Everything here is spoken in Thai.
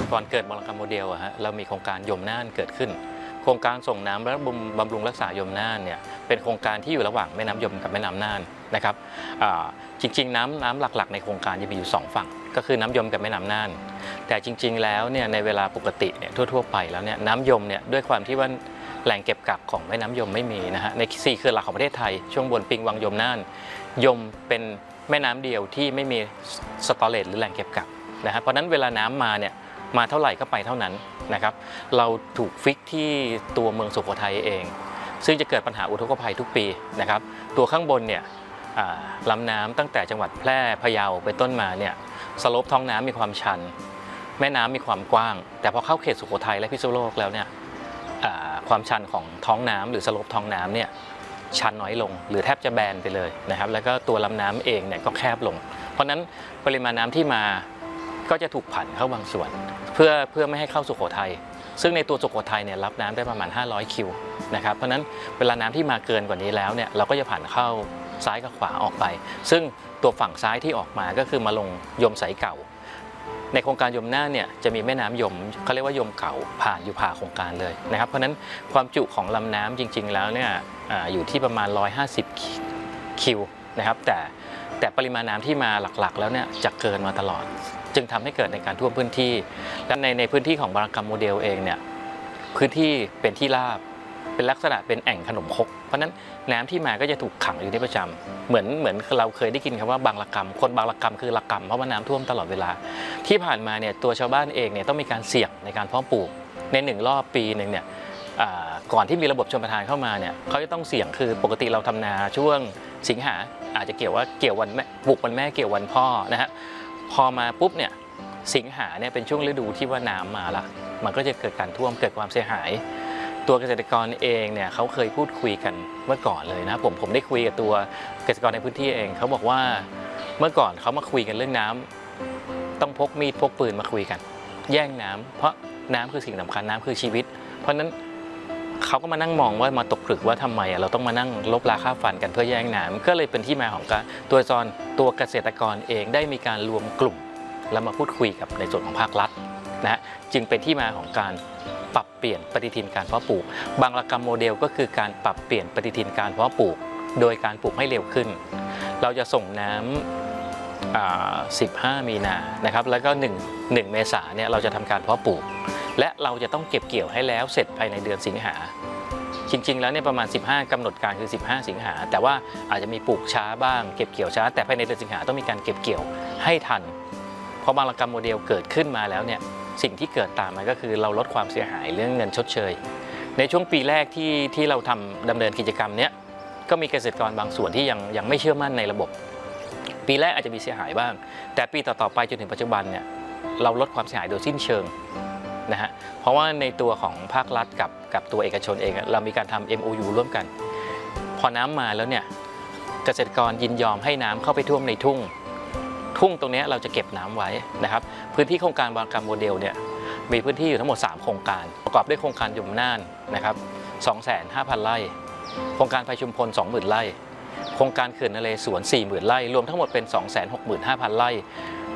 ก่อนเกิดบางระกำโมเดลเรามีโครงการยมน่านเกิดขึ้นโครงการส่งน้ำและบำรุงรักษายมน่านเนี่ยเป็นโครงการที่อยู่ระหว่างแม่น้ำยมกับแม่น้ำน่านนะครับจริงๆน้ำหลักๆในโครงการจะมีอยู่2ฝั่งก็คือน้ำยมกับแม่น้ำน่านแต่จริงๆแล้วเนี่ยในเวลาปกติเนี่ยทั่วๆไปแล้วเนี่ยน้ำยมเนี่ยด้วยความที่ว่าแหล่งเก็บกักของแม่น้ำยมไม่มีนะฮะใน4เขื่อนหลักของประเทศไทยช่วงบนปิงวังยมน่านยมเป็นแม่น้ำเดียวที่ไม่มีสตอเรจหรือแหล่งเก็บกักนะฮะเพราะนั้นเวลาน้ำมาเนี่ยมาเท่าไหร่ก็ไปเท่านั้นนะครับเราถูกฟิกที่ตัวเมืองสุโขทัยเองซึ่งจะเกิดปัญหาอุทกภัยทุกปีนะครับตัวข้างบนเนี่ยลำน้ำตั้งแต่จังหวัดแพร่พะเยาเป็นต้นมาเนี่ยสโลปท้องน้ำมีความชันแม่น้ำมีความกว้างแต่พอเข้าเขตสุโขทัยและพิษณุโลกแล้วเนี่ยความชันของท้องน้ำหรือสโลปท้องน้ำเนี่ยชันน้อยลงหรือแทบจะแบนไปเลยนะครับแล้วก็ตัวลำน้ำเองเนี่ยก็แคบลงเพราะนั้นปริมาณน้ำที่มาก็จะถูกผันเข้าบางส่วนเพื่อไม่ให้เข้าสุโขทัยซึ่งในตัวสุโขทัยเนี่ยรับน้ำได้ประมาณ500คิวนะครับเพราะนั้นเวลาน้ำที่มาเกินกว่านี้แล้วเนี่ยเราก็จะผ่านเข้าซ้ายกับขวาออกไปซึ่งตัวฝั่งซ้ายที่ออกมาก็คือมาลงยมสายเก่าในโครงการยมน่านเนี่ยจะมีแม่น้ำยมเขาเรียกว่ายมเก่าผ่านอยู่ผ่าโครงการเลยนะครับเพราะนั้นความจุของลำน้ำจริงๆแล้วเนี่ยอยู่ที่ประมาณ150คิวนะครับแต่ปริมาณน้ำที่มาหลักๆแล้วเนี่ยจะเกินมาตลอดจึงทำให้เกิดในการท่วมพื้นที่และในพื้นที่ของบางระกำโมเดลเองเนี่ยพื้นที่เป็นที่ราบเป็นลักษณะเป็นแอ่งขนมครกเพราะนั้นน้ำที่มาก็จะถูกขังอยู่ที่ประจำเหมือนเราเคยได้กินคำว่าบางระกำคนบางระกำคือระกำเพราะว่าน้ำท่วมตลอดเวลาที่ผ่านมาเนี่ยตัวชาวบ้านเองเนี่ยต้องมีการเสี่ยงในการเพาะปลูกใน1รอบปีหนึ่งเนี่ยก่อนที่มีระบบชลประทานเข้ามาเนี่ยเขาจะต้องเสี่ยงคือปกติเราทำนาช่วงสิงหาอาจจะเกี่ยววันแม่ปลูกวันแม่เกี่ยววันพ่อนะฮะพอมาปุ๊บเนี่ยสิงหาเนี่ยเป็นช่วงฤดูที่ว่าน้ำมาละมันก็จะเกิดการท่วมเกิดความเสียหายตัวเกษตรกรเองเนี่ยเขาเคยพูดคุยกันเมื่อก่อนเลยนะผมได้คุยกับตัวเกษตรกรในพื้นที่เองเขาบอกว่าเมื่อก่อนเขามาคุยกันเรื่องน้ำต้องพกมีดพกปืนมาคุยกันแย่งน้ำเพราะน้ำคือสิ่งสำคัญน้ำคือชีวิตเพราะนั้นเขาก็มานั่งมองว่ามาตกผลึกว่าทำไมเราต้องมานั่งลบราค่าฟันกันเพื่อแย่งน้ำก็เลยเป็นที่มาของการตัวเกษตรกรเองได้มีการรวมกลุ่มแล้วมาพูดคุยกับในส่วนของภาครัฐนะจึงเป็นที่มาของการปรับเปลี่ยนปฏิทินการเพาะปลูกบางระกำโมเดลก็คือการปรับเปลี่ยนปฏิทินการเพาะปลูกโดยการปลูกให้เร็วขึ้นเราจะส่งน้ำ15 มีนานะครับแล้วก็1 เมษายนเนี่ยเราจะทำการเพาะปลูกและเราจะต้องเก็บเกี่ยวให้แล้วเสร็จภายในเดือนสิงหาจริงๆแล้วเนี่ยประมาณ15กำหนดการคือ15 สิงหาแต่ว่าอาจจะมีปลูกช้าบ้างเก็บเกี่ยวช้าแต่ภายในเดือนสิงหาต้องมีการเก็บเกี่ยวให้ทันพอบางระกำโมเดลเกิดขึ้นมาแล้วเนี่ยสิ่งที่เกิดตามมาก็คือเราลดความเสียหายเรื่องเงินชดเชยในช่วงปีแรกที่เราดำเนินกิจกรรมเนี้ยก็มีเกษตรกรบางส่วนที่ยังไม่เชื่อมั่นในระบบปีแรกอาจจะมีเสียหายบ้างแต่ปีต่อๆไปจนถึงปัจจุบันเนี่ยเราลดความเสียหายโดยสิ้นเชิงนะฮะเพราะว่าในตัวของภาครัฐกับตัวเอกชนเองเรามีการทำ MOU ร่วมกันพอน้ำมาแล้วเนี่ยเกษตรกรยินยอมให้น้ำเข้าไปท่วมในทุ่งตรงนี้เราจะเก็บน้ำไว้นะครับพื้นที่โครงการบางระกำโมเดลเนี่ยมีพื้นที่อยู่ทั้งหมด3โครงการประกอบด้วยโครงการยมน่านนะครับ 250,000 ไร่โครงการไผ่ชุมพล 20,000 ไร่โครงการเขื่อนนเรศวร 40,000 ไร่รวมทั้งหมดเป็น 265,000 ไร่